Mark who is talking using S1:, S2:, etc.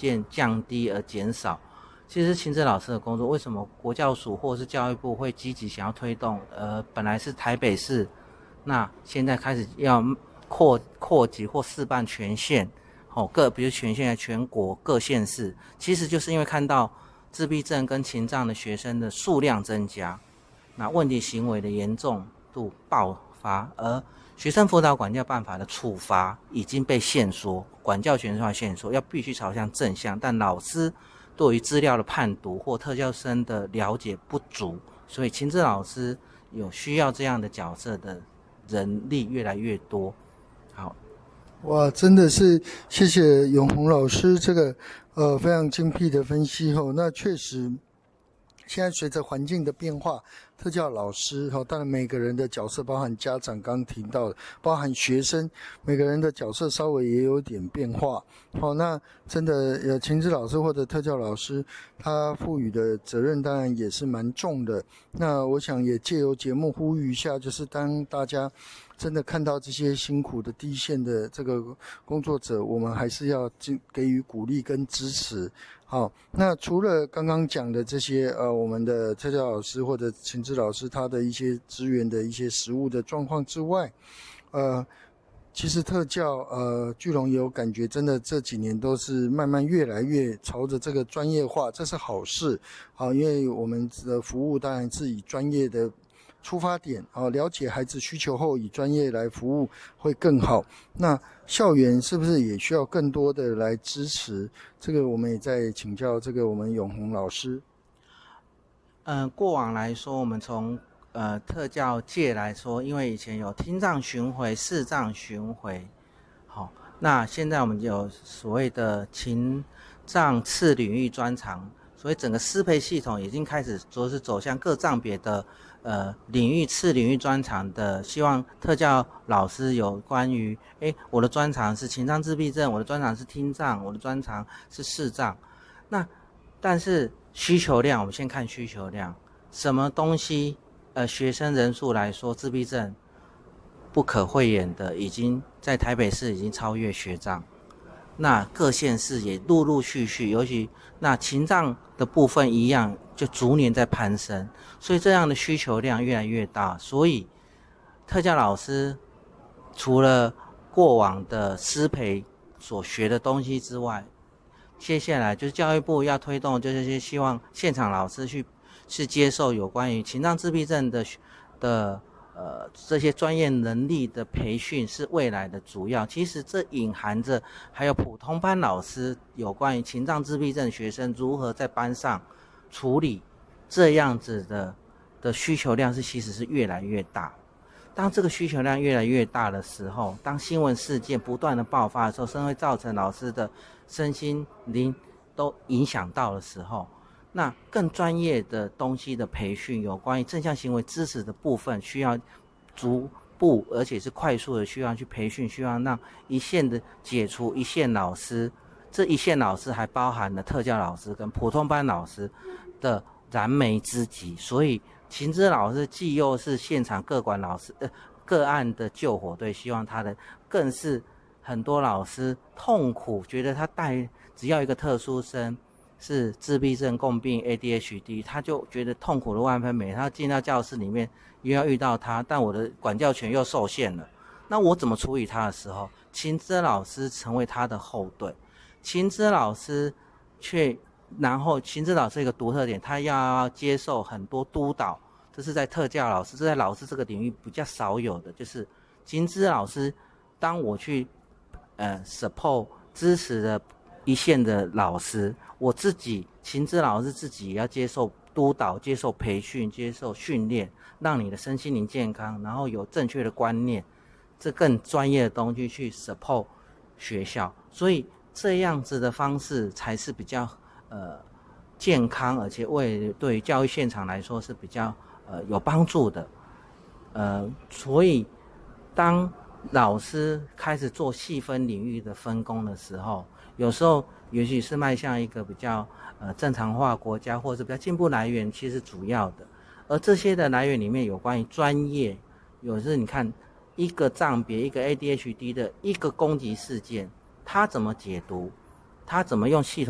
S1: 渐降低而减少。其实亲子老师的工作，为什么国教署或是教育部会积极想要推动？本来是台北市，那现在开始要扩及或试办全县，比如全县全国各县市，其实就是因为看到自闭症跟情障的学生的数量增加，那问题行为的严重度爆发，而学生辅导管教办法的处罚已经被限缩，管教权要限缩，要必须朝向正向，但老师对于资料的判读或特教生的了解不足，所以亲子老师有需要这样的角色的人力越来越多。好，
S2: 哇，真的是谢谢永宏老师这个非常精辟的分析后，那确实现在随着环境的变化，特教老师当然每个人的角色，包含家长刚提到的，包含学生，每个人的角色稍微也有点变化。那真的亲子老师或者特教老师，他赋予的责任当然也是蛮重的。那我想也借由节目呼吁一下，就是当大家真的看到这些辛苦的第一线的这个工作者，我们还是要给予鼓励跟支持。好，那除了刚刚讲的这些我们的特教老师或者亲子老师他的一些资源的一些实务的状况之外，其实特教巨龙也有感觉，真的这几年都是慢慢越来越朝着这个专业化，这是好事。好，因为我们的服务当然是以专业的出发点，了解孩子需求后以专业来服务会更好。那校园是不是也需要更多的来支持？这个我们也在请教这个我们永宏老师。
S1: 过往来说，我们从特教界来说，因为以前有听障巡回、视障巡回，好，那现在我们有所谓的情障次领域专长，所以整个师培系统已经开始走向各障别的领域次领域专长的，希望特教老师有关于我的专长是情障自闭症，我的专长是听障，我的专长是视障。那但是需求量，我们先看需求量，什么东西学生人数来说，自闭症不可讳言的已经在台北市已经超越学障，那各县市也陆陆续续，尤其那情障的部分一样，就逐年在攀升，所以这样的需求量越来越大。所以特教老师除了过往的师培所学的东西之外，接下来就是教育部要推动，就是希望现场老师去接受有关于情障自闭症的这些专业能力的培训是未来的主要。其实这隐含着还有普通班老师有关于情障自闭症学生如何在班上处理这样子的需求量其实是越来越大。当这个需求量越来越大的时候，当新闻事件不断的爆发的时候，甚至会造成老师的身心灵都影响到的时候，那更专业的东西的培训，有关于正向行为支持的部分，需要逐步而且是快速的需要去培训，需要让一线的解除一线老师，这一线老师还包含了特教老师跟普通班老师的燃眉之急。所以情资老师既又是现场个管老师个案的救火队，希望他的更是很多老师痛苦，觉得他只要一个特殊生是自闭症共病 ADHD， 他就觉得痛苦的万分美，他进到教室里面又要遇到他，但我的管教权又受限了，那我怎么处理他的时候，情资老师成为他的后盾。情资老师然后情资老师一个独特点，他要接受很多督导，这是在特教老师，这在老师这个领域比较少有的，就是情资老师当我去support 支持的一线的老师，我自己情资老师自己也要接受督导，接受培训，接受训练，让你的身心灵健康，然后有正确的观念，这更专业的东西去 support 学校。所以这样子的方式才是比较健康，而且对教育现场来说是比较有帮助的。所以当老师开始做细分领域的分工的时候，有时候也许是迈向一个比较正常化国家，或者是比较进步来源，其实主要的。而这些的来源里面有关于专业，有时你看一个障别，一个 ADHD 的一个攻击事件，他怎么解读，他怎么用系统